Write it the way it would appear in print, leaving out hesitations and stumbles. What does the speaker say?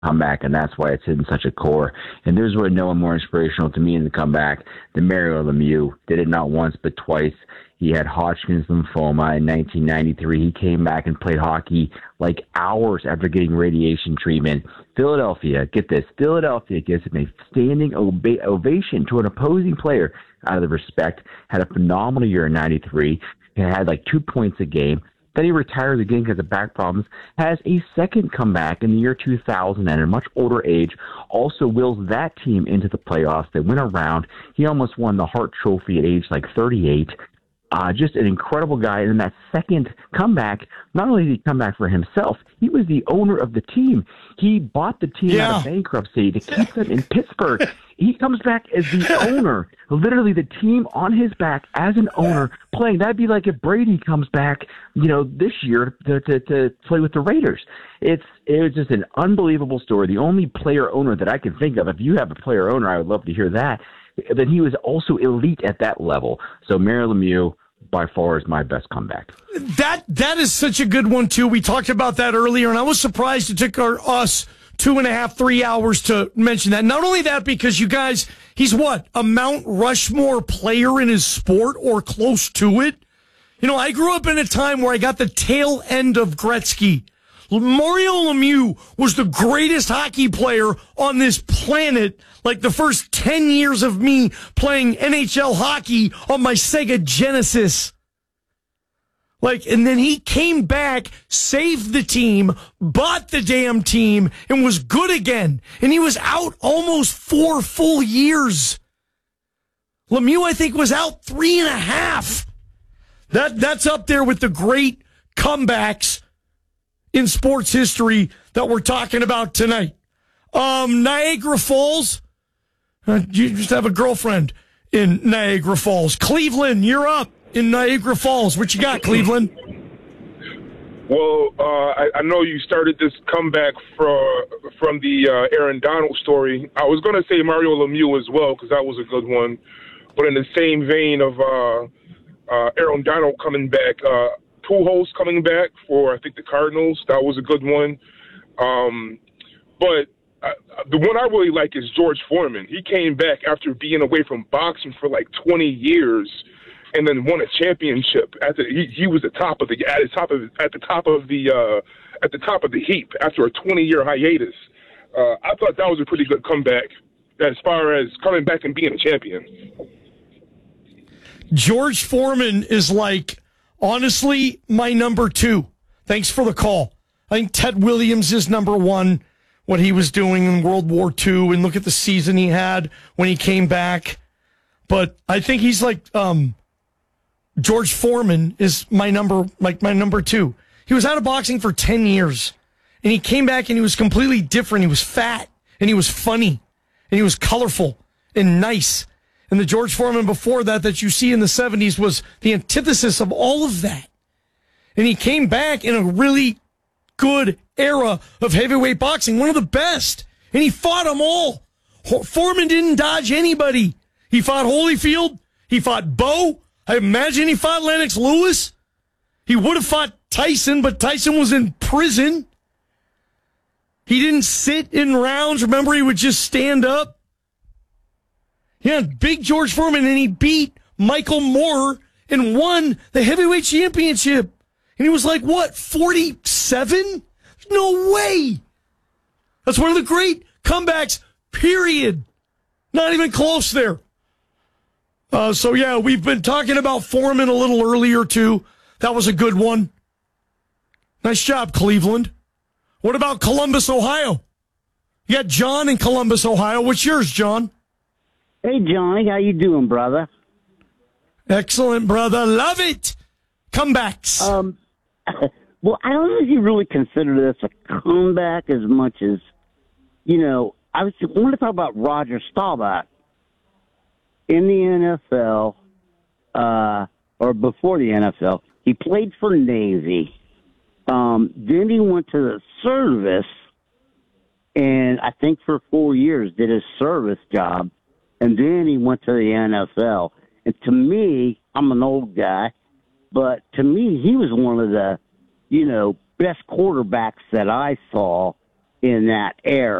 comeback, and that's why it's in such a core. And there's really no one more inspirational to me in the comeback than Mario Lemieux. Did it not once but twice. He had Hodgkin's lymphoma in 1993. He came back and played hockey like hours after getting radiation treatment. Philadelphia, get this, Philadelphia gives him a standing ovation to an opposing player out of the respect. Had a phenomenal year in 93. He had like 2 points a game. Then he retires again because of back problems, has a second comeback in the year 2000 at a much older age, also wills that team into the playoffs. They went around. He almost won the Hart Trophy at age like 38. Just an incredible guy. And in that second comeback, not only did he come back for himself, he was the owner of the team. He bought the team out of bankruptcy to keep them in Pittsburgh. He comes back as the owner, literally the team on his back as an owner playing. That'd be like if Brady comes back, this year to play with the Raiders. It was just an unbelievable story. The only player owner that I can think of, if you have a player owner, I would love to hear that. Then he was also elite at that level. So Mario Lemieux, by far, is my best comeback. That is such a good one, too. We talked about that earlier, and I was surprised it took us 2.5, 3 hours to mention that. Not only that, because you guys, he's what, a Mount Rushmore player in his sport or close to it? I grew up in a time where I got the tail end of Gretzky. Mario Lemieux was the greatest hockey player on this planet, like the first 10 years of me playing NHL hockey on my Sega Genesis. And then he came back, saved the team, bought the damn team, and was good again. And he was out almost 4 full years. Lemieux, I think, was out 3.5. That's up there with the great comebacks in sports history that we're talking about tonight. Niagara Falls. You just have a girlfriend in Niagara Falls. Cleveland, you're up in Niagara Falls. What you got, Cleveland? Well, I know you started this comeback from the Aaron Donald story. I was going to say Mario Lemieux as well because that was a good one. But in the same vein of Aaron Donald coming back, Pujols coming back for, I think, the Cardinals. That was a good one. But the one I really like is George Foreman. He came back after being away from boxing for like 20 years and then won a championship. He was at the top of the heap after a 20-year hiatus. I thought that was a pretty good comeback as far as coming back and being a champion. George Foreman is honestly, my number 2. Thanks for the call. I think Ted Williams is number 1, what he was doing in World War II, and look at the season he had when he came back. But I think he's George Foreman is my number 2. He was out of boxing for 10 years, and he came back and he was completely different. He was fat, and he was funny, and he was colorful and nice. And the George Foreman before that you see in the 70s was the antithesis of all of that. And he came back in a really good era of heavyweight boxing, one of the best. And he fought them all. Foreman didn't dodge anybody. He fought Holyfield. He fought Bo. I imagine he fought Lennox Lewis. He would have fought Tyson, but Tyson was in prison. He didn't sit in rounds. Remember, he would just stand up. Yeah, big George Foreman, and he beat Michael Moorer and won the heavyweight championship. And he was 47? No way. That's one of the great comebacks, period. Not even close there. We've been talking about Foreman a little earlier, too. That was a good one. Nice job, Cleveland. What about Columbus, Ohio? You got John in Columbus, Ohio. What's yours, John? Hey, Johnny, how you doing, brother? Excellent, brother. Love it. Comebacks. Well, I don't know if you really consider this a comeback as much as, I want to talk about Roger Staubach in the NFL, or before the NFL. He played for Navy. Then he went to the service, and I think for 4 years did his service job. And then he went to the NFL. And to me, I'm an old guy, but to me, he was one of the, best quarterbacks that I saw in that era.